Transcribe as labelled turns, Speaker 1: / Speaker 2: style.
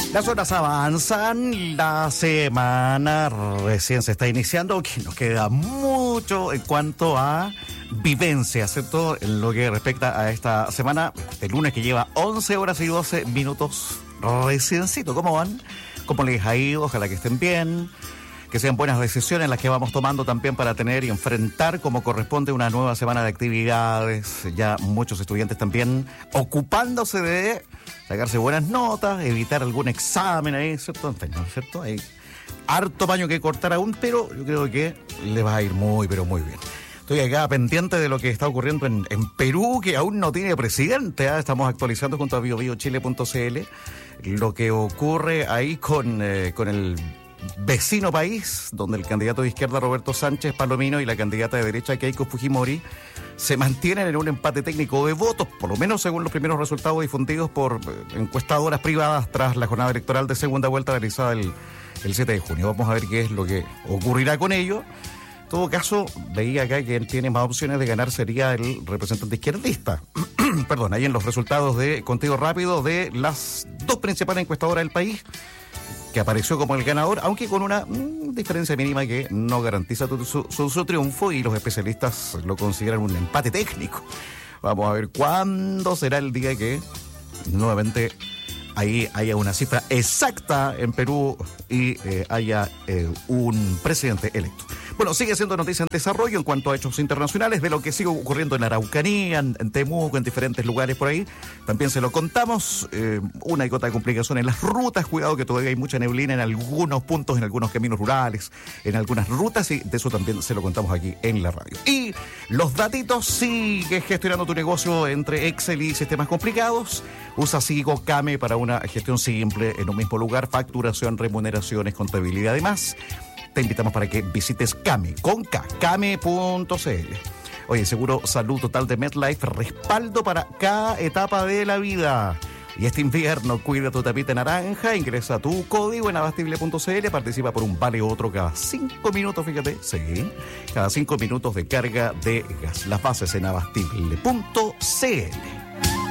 Speaker 1: Las horas avanzan, la semana recién se está iniciando, que nos queda mucho en cuanto a vivencia, ¿cierto? En lo que respecta a esta semana, el lunes que lleva 11 horas y 12 minutos reciencito. ¿Cómo van? ¿Cómo les ha ido? Ojalá que estén bien, que sean buenas decisiones las que vamos tomando también para tener y enfrentar como corresponde una nueva semana de actividades. Ya muchos estudiantes también ocupándose de sacarse buenas notas, evitar algún examen ahí, ¿cierto? ¿No es cierto? Hay harto paño que cortar aún, pero yo creo que les va a ir muy, pero muy bien. Estoy acá pendiente de lo que está ocurriendo en Perú, que aún no tiene presidente, ¿eh? Estamos actualizando junto a biobiochile.cl lo que ocurre ahí con el vecino país, donde el candidato de izquierda Roberto Sánchez Palomino y la candidata de derecha Keiko Fujimori se mantienen en un empate técnico de votos, por lo menos según los primeros resultados difundidos por encuestadoras privadas tras la jornada electoral de segunda vuelta realizada el 7 de junio. Vamos a ver qué es lo que ocurrirá con ello. En todo caso, veía acá que quien tiene más opciones de ganar sería el representante izquierdista. Perdón, ahí en los resultados de conteo rápido de las dos principales encuestadoras del país, que apareció como el ganador, aunque con una diferencia mínima que no garantiza su triunfo, y los especialistas lo consideran un empate técnico. Vamos a ver cuándo será el día que nuevamente ahí haya una cifra exacta en Perú y haya un presidente electo. Bueno, sigue siendo noticia en desarrollo en cuanto a hechos internacionales de lo que sigue ocurriendo en Araucanía, en Temuco, en diferentes lugares por ahí. También se lo contamos, una y otra complicación en las rutas. Cuidado que todavía hay mucha neblina en algunos puntos, en algunos caminos rurales, en algunas rutas, y de eso también se lo contamos aquí en la radio. Y los datitos: sigue gestionando tu negocio entre Excel y sistemas complicados. Usa Sigo Kame para una gestión simple en un mismo lugar: facturación, remuneraciones, contabilidad y más. Te invitamos para que visites Kame, con K, kame.cl. Oye, seguro salud total de MetLife, respaldo para cada etapa de la vida. Y este invierno, cuida tu tapita naranja, ingresa tu código en abastible.cl, participa por un vale otro cada 5 minutos, fíjate, sí, cada 5 minutos de carga de gas. Las bases en abastible.cl.